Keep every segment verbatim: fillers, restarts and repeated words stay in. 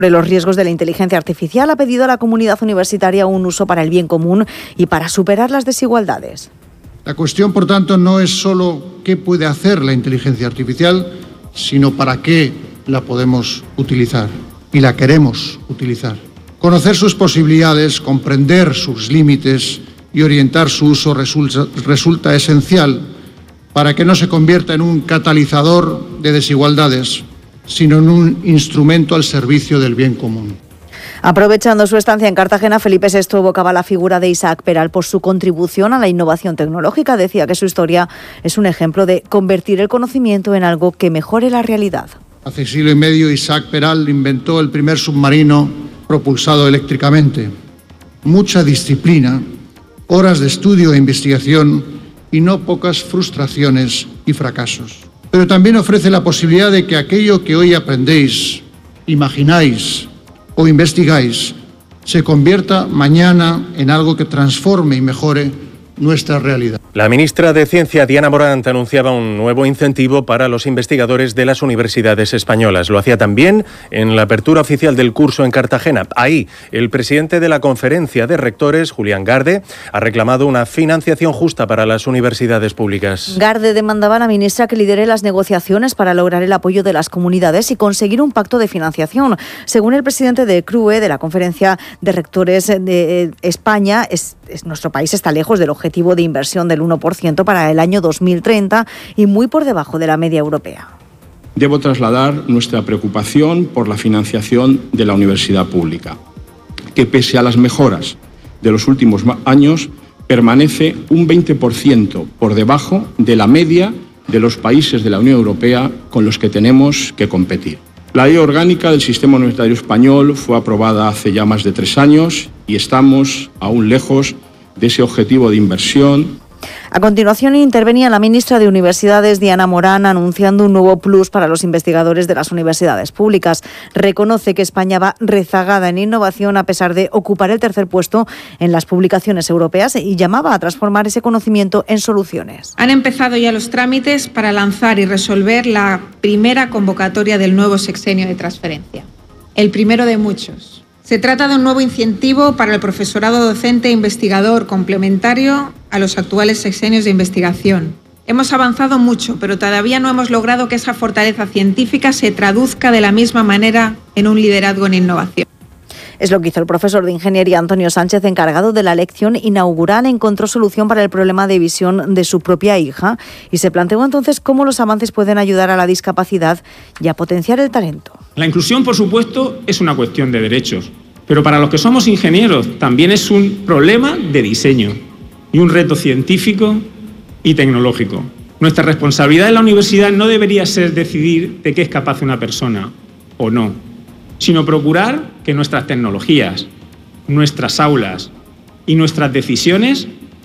Sobre los riesgos de la inteligencia artificial, ha pedido a la comunidad universitaria un uso para el bien común y para superar las desigualdades. La cuestión, por tanto, no es solo qué puede hacer la inteligencia artificial, sino para qué la podemos utilizar y la queremos utilizar. Conocer sus posibilidades, comprender sus límites y orientar su uso resulta, resulta esencial para que no se convierta en un catalizador de desigualdades, sino en un instrumento al servicio del bien común. Aprovechando su estancia en Cartagena, Felipe sexto evocaba la figura de Isaac Peral por su contribución a la innovación tecnológica. Decía que su historia es un ejemplo de convertir el conocimiento en algo que mejore la realidad. Hace siglo y medio, Isaac Peral inventó el primer submarino propulsado eléctricamente. Mucha disciplina, horas de estudio e investigación y no pocas frustraciones y fracasos. Pero también ofrece la posibilidad de que aquello que hoy aprendéis, imagináis o investigáis se convierta mañana en algo que transforme y mejore nuestra realidad. La ministra de Ciencia, Diana Morant, anunciaba un nuevo incentivo para los investigadores de las universidades españolas. Lo hacía también en la apertura oficial del curso en Cartagena. Ahí, el presidente de la Conferencia de Rectores, Julián Garde, ha reclamado una financiación justa para las universidades públicas. Garde demandaba a la ministra que lidere las negociaciones para lograr el apoyo de las comunidades y conseguir un pacto de financiación. Según el presidente de C R U E, de la Conferencia de Rectores de España, es, es, nuestro país está lejos del objetivo de inversión del uno por ciento para el año dos mil treinta y muy por debajo de la media europea. Debo trasladar nuestra preocupación por la financiación de la universidad pública, que pese a las mejoras de los últimos años, permanece un veinte por ciento por debajo de la media de los países de la Unión Europea con los que tenemos que competir. La Ley Orgánica del Sistema Universitario Español fue aprobada hace ya más de tres años y estamos aún lejos de ese objetivo de inversión. A continuación intervenía la ministra de Universidades, Diana Morant, anunciando un nuevo plus para los investigadores de las universidades públicas. Reconoce que España va rezagada en innovación a pesar de ocupar el tercer puesto en las publicaciones europeas y llamaba a transformar ese conocimiento en soluciones. Han empezado ya los trámites para lanzar y resolver la primera convocatoria del nuevo sexenio de transferencia. El primero de muchos. Se trata de un nuevo incentivo para el profesorado docente e investigador complementario a los actuales sexenios de investigación. Hemos avanzado mucho, pero todavía no hemos logrado que esa fortaleza científica se traduzca de la misma manera en un liderazgo en innovación. Es lo que hizo el profesor de Ingeniería Antonio Sánchez, encargado de la lección inaugural. Encontró solución para el problema de visión de su propia hija y se planteó entonces cómo los avances pueden ayudar a la discapacidad y a potenciar el talento. La inclusión, por supuesto, es una cuestión de derechos, pero para los que somos ingenieros también es un problema de diseño y un reto científico y tecnológico. Nuestra responsabilidad en la universidad no debería ser decidir de qué es capaz una persona o no, sino procurar que nuestras tecnologías, nuestras aulas y nuestras decisiones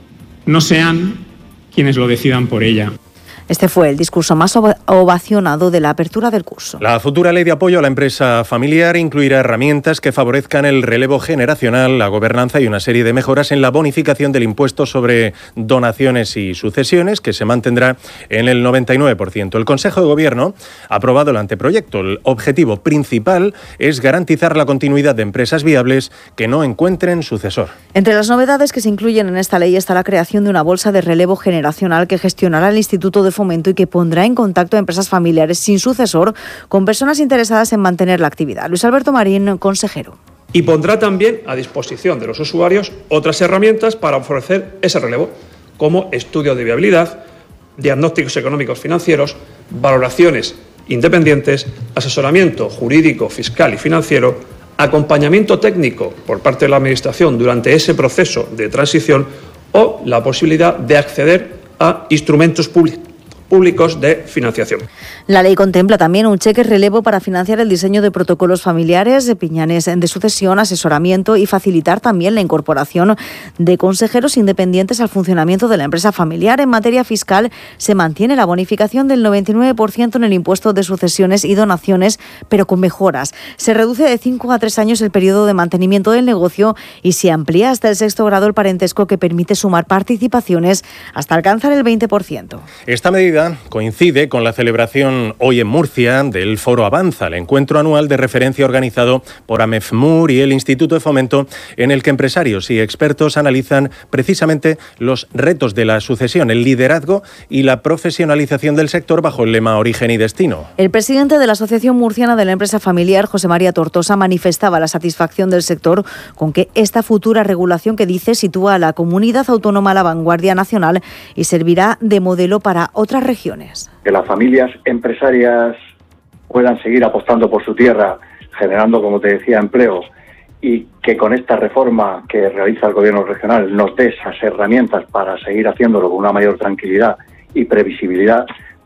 no sean quienes lo decidan por ella. Este fue el discurso más ovacionado de la apertura del curso. La futura ley de apoyo a la empresa familiar incluirá herramientas que favorezcan el relevo generacional, la gobernanza y una serie de mejoras en la bonificación del impuesto sobre donaciones y sucesiones, que se mantendrá en el noventa y nueve por ciento. El Consejo de Gobierno ha aprobado el anteproyecto. El objetivo principal es garantizar la continuidad de empresas viables que no encuentren sucesor. Entre las novedades que se incluyen en esta ley está la creación de una bolsa de relevo generacional que gestionará el Instituto de Fomento y que pondrá en contacto a empresas familiares sin sucesor con personas interesadas en mantener la actividad. Luis Alberto Marín, consejero. Y pondrá también a disposición de los usuarios otras herramientas para ofrecer ese relevo, como estudios de viabilidad, diagnósticos económicos financieros, valoraciones independientes, asesoramiento jurídico, fiscal y financiero, acompañamiento técnico por parte de la Administración durante ese proceso de transición o la posibilidad de acceder a instrumentos públicos públicos de financiación. La ley contempla también un cheque relevo para financiar el diseño de protocolos familiares, de piñanes de sucesión, asesoramiento y facilitar también la incorporación de consejeros independientes al funcionamiento de la empresa familiar. En materia fiscal se mantiene la bonificación del noventa y nueve por ciento en el impuesto de sucesiones y donaciones, pero con mejoras. Se reduce de cinco a tres años el periodo de mantenimiento del negocio y se amplía hasta el sexto grado el parentesco, que permite sumar participaciones hasta alcanzar el veinte por ciento. Esta medida casualidad, coincide con la celebración hoy en Murcia del Foro Avanza, el encuentro anual de referencia organizado por AMEFMUR y el Instituto de Fomento, en el que empresarios y expertos analizan precisamente los retos de la sucesión, el liderazgo y la profesionalización del sector bajo el lema Origen y Destino. El presidente de la Asociación Murciana de la Empresa Familiar, José María Tortosa, manifestaba la satisfacción del sector con que esta futura regulación, que dice sitúa a la comunidad autónoma a la vanguardia nacional y servirá de modelo para otras regiones. Que las familias empresarias puedan seguir apostando por su tierra, generando, como te decía, empleo, y que con esta reforma que realiza el Gobierno regional nos dé esas herramientas para seguir haciéndolo con una mayor tranquilidad y previsibilidad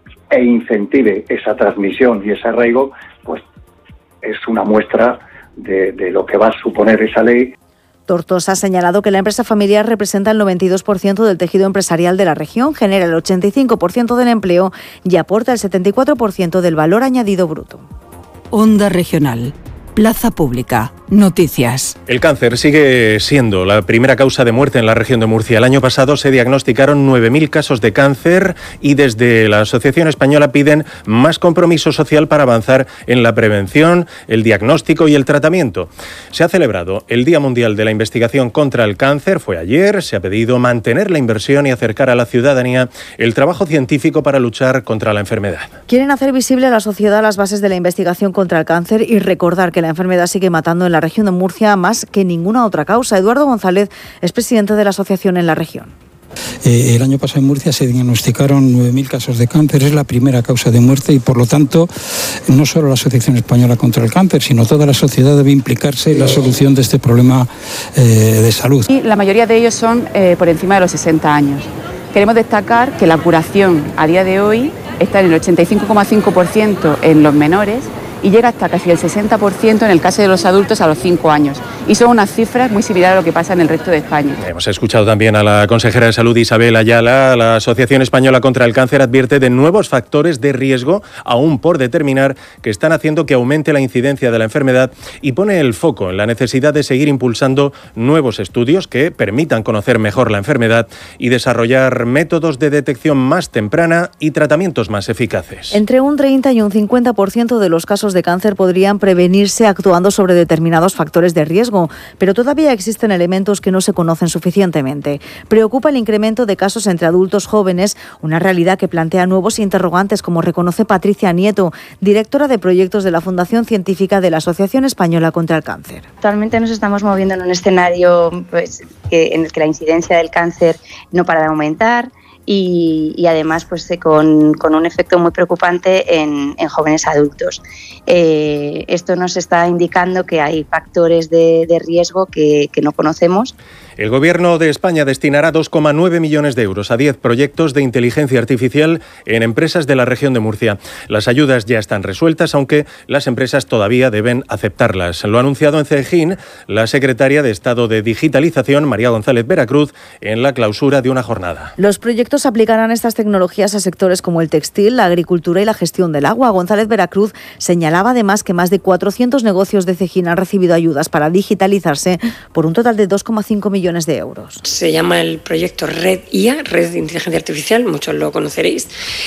e incentive esa transmisión y ese arraigo, pues es una muestra de, de lo que va a suponer esa ley. Tortosa ha señalado que la empresa familiar representa el noventa y dos por ciento del tejido empresarial de la región, genera el ochenta y cinco por ciento del empleo y aporta el setenta y cuatro por ciento del valor añadido bruto. Onda Regional. Plaza Pública. Noticias. El cáncer sigue siendo la primera causa de muerte en la región de Murcia. El año pasado se diagnosticaron nueve mil casos de cáncer y desde la Asociación Española piden más compromiso social para avanzar en la prevención, el diagnóstico y el tratamiento. Se ha celebrado el Día Mundial de la Investigación contra el Cáncer, fue ayer. Se ha pedido mantener la inversión y acercar a la ciudadanía el trabajo científico para luchar contra la enfermedad. Quieren hacer visible a la sociedad las bases de la investigación contra el cáncer y recordar que la enfermedad sigue matando en la región de Murcia más que ninguna otra causa. Eduardo González es presidente de la asociación en la región. Eh, el año pasado en Murcia se diagnosticaron nueve mil casos de cáncer, es la primera causa de muerte y por lo tanto no solo la Asociación Española contra el Cáncer, sino toda la sociedad debe implicarse en la solución de este problema eh, de salud. Y la mayoría de ellos son eh, por encima de los sesenta años. Queremos destacar que la curación a día de hoy está en el ochenta y cinco coma cinco por ciento en los menores y llega hasta casi el sesenta por ciento en el caso de los adultos a los cinco años. Y son unas cifras muy similares a lo que pasa en el resto de España. Hemos escuchado también a la consejera de Salud, Isabel Ayala. La Asociación Española contra el Cáncer advierte de nuevos factores de riesgo, aún por determinar, que están haciendo que aumente la incidencia de la enfermedad y pone el foco en la necesidad de seguir impulsando nuevos estudios que permitan conocer mejor la enfermedad y desarrollar métodos de detección más temprana y tratamientos más eficaces. Entre un treinta y un cincuenta por ciento de los casos de cáncer podrían prevenirse actuando sobre determinados factores de riesgo, pero todavía existen elementos que no se conocen suficientemente. Preocupa el incremento de casos entre adultos jóvenes, una realidad que plantea nuevos interrogantes, como reconoce Patricia Nieto, directora de proyectos de la Fundación Científica de la Asociación Española contra el Cáncer. Actualmente nos estamos moviendo en un escenario pues, que, en el que la incidencia del cáncer no para de aumentar. Y, y además pues, con, con un efecto muy preocupante en, en jóvenes adultos. Eh, esto nos está indicando que hay factores de, de riesgo que, que no conocemos. El Gobierno de España destinará dos coma nueve millones de euros a diez proyectos de inteligencia artificial en empresas de la región de Murcia. Las ayudas ya están resueltas, aunque las empresas todavía deben aceptarlas. Lo ha anunciado en Cejín la secretaria de Estado de Digitalización, María González Veracruz, en la clausura de una jornada. Los proyectos aplicarán estas tecnologías a sectores como el textil, la agricultura y la gestión del agua. González Veracruz señalaba además que más de cuatrocientos negocios de Cejín han recibido ayudas para digitalizarse por un total de dos coma cinco millones de euros. Se llama el proyecto Red I A, Red de Inteligencia Artificial, muchos lo conoceréis,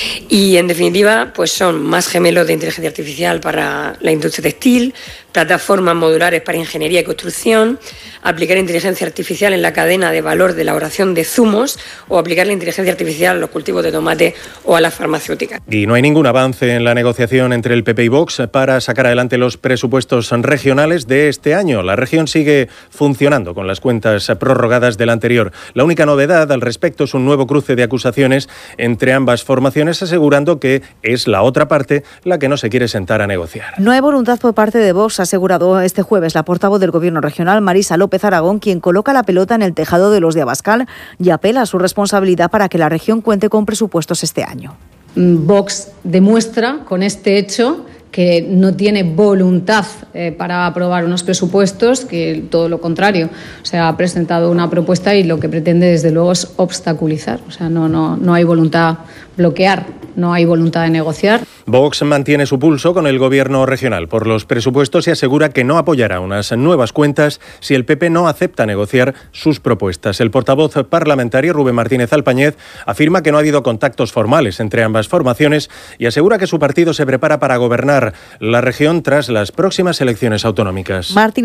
y en definitiva pues son más gemelos de inteligencia artificial para la industria textil, plataformas modulares para ingeniería y construcción, aplicar inteligencia artificial en la cadena de valor de elaboración de zumos o aplicar la inteligencia artificial a los cultivos de tomate o a las farmacéuticas. Y no hay ningún avance en la negociación entre el P P y Vox para sacar adelante los presupuestos regionales de este año. La región sigue funcionando con las cuentas prorrogadas del anterior. La única novedad al respecto es un nuevo cruce de acusaciones entre ambas formaciones, asegurando que es la otra parte la que no se quiere sentar a negociar. No hay voluntad por parte de Vox, ha asegurado este jueves la portavoz del Gobierno regional, Marisa López Aragón, quien coloca la pelota en el tejado de los de Abascal y apela a su responsabilidad para que la región cuente con presupuestos este año. Vox demuestra con este hecho que no tiene voluntad eh, para aprobar unos presupuestos, que todo lo contrario. O sea, ha presentado una propuesta y lo que pretende desde luego es obstaculizar. O sea, no, no, no hay voluntad bloquear. No hay voluntad de negociar. Vox mantiene su pulso con el gobierno regional por los presupuestos y asegura que no apoyará unas nuevas cuentas si el P P no acepta negociar sus propuestas. El portavoz parlamentario Rubén Martínez Alpañez afirma que no ha habido contactos formales entre ambas formaciones y asegura que su partido se prepara para gobernar la región tras las próximas elecciones autonómicas. Martín